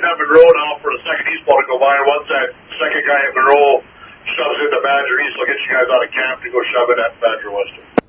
waiting at Monroe now for the second eastbound to go by, and once that second guy at Monroe shoves into Badger East, I'll get you guys out of camp to go shove it at Badger Western.